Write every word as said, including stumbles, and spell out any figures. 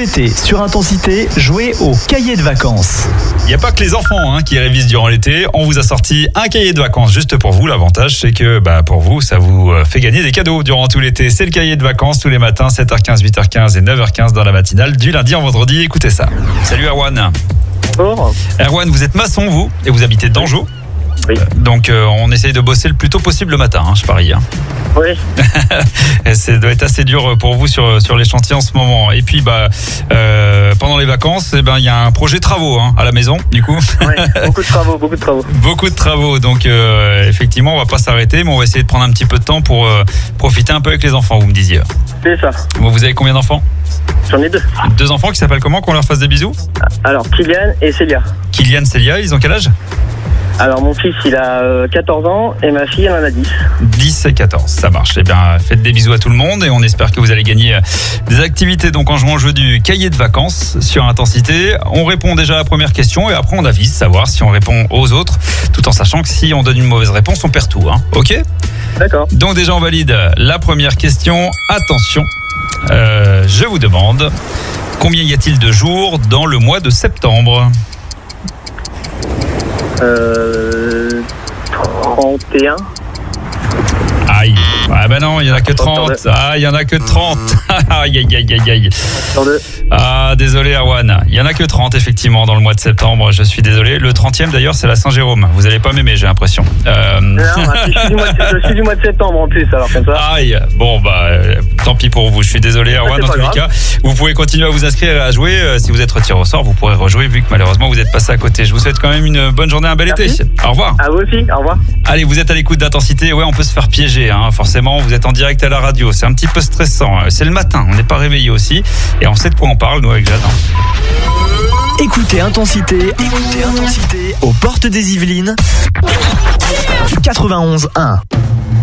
été, sur Intensité, jouez au cahier de vacances. Il n'y a pas que les enfants hein, qui révisent durant l'été. On vous a sorti un cahier de vacances juste pour vous. L'avantage, c'est que bah, pour vous, ça vous fait gagner des cadeaux durant tout l'été. C'est le cahier de vacances tous les matins, sept heures quinze, huit heures quinze et neuf heures quinze dans la matinale du lundi en vendredi. Écoutez ça. Salut Erwan. Bonjour. Erwan, vous êtes maçon, vous, et vous habitez Dangeau. Oui. Donc euh, on essaye de bosser le plus tôt possible le matin, hein, je parie. Hein. Oui. Et ça doit être assez dur pour vous sur, sur les chantiers en ce moment. Et puis bah, euh, pendant les vacances, eh ben, y a un projet travaux hein, à la maison, du coup. Oui, beaucoup de travaux, beaucoup de travaux. Beaucoup de travaux, donc euh, effectivement on va pas s'arrêter, mais on va essayer de prendre un petit peu de temps pour euh, profiter un peu avec les enfants, vous me disiez. C'est ça. Bon, vous avez combien d'enfants ? J'en ai deux. Deux enfants qui s'appellent comment, qu'on leur fasse des bisous ? Alors, Kylian et Célia. Kylian, Célia, ils ont quel âge ? Alors, mon fils, il a euh, quatorze ans et ma fille, elle en a dix. dix et quatorze, ça marche. Eh bien, faites des bisous à tout le monde et on espère que vous allez gagner des activités donc en jouant au jeu du cahier de vacances sur Intensité. On répond déjà à la première question et après on avise, savoir si on répond aux autres, tout en sachant que si on donne une mauvaise réponse, on perd tout. Hein. Ok ? D'accord. Donc déjà, on valide la première question. Attention, euh, je vous demande, combien y a-t-il de jours dans le mois de septembre ? Euh... trente et un. Aïe. Ah ben non, il n'y en a que trente. Ah, il n'y en a que trente. Aïe, aïe, aïe, aïe, aïe. Sur deux. Ah, désolé Erwan. Il n'y en a que trente, effectivement, dans le mois de septembre. Je suis désolé. Le trentième, d'ailleurs, c'est la Saint-Jérôme. Vous n'allez pas m'aimer, j'ai l'impression. Euh... Non, je, suis du mois de, je suis du mois de septembre en plus, alors comme ça. Aïe. Bon, bah, euh, tant pis pour vous. Je suis désolé, Erwan. Ah, dans tous les cas, vous pouvez continuer à vous inscrire et à jouer. Euh, si vous êtes retiré au sort, vous pourrez rejouer, vu que malheureusement, vous êtes passé à côté. Je vous souhaite quand même une bonne journée, un bel Merci. été. Au revoir. À vous aussi, au revoir. Allez, vous êtes à l'écoute d'Intensité. Ouais, on peut se faire piéger, hein. Forcément, vous êtes en direct à la radio. C'est un petit peu stressant. C'est le matin. On n'est pas réveillé aussi. Et on sait de quoi on parle, nous, avec Jade. Écoutez Intensité, écoutez Intensité aux portes des Yvelines. quatre-vingt-onze un.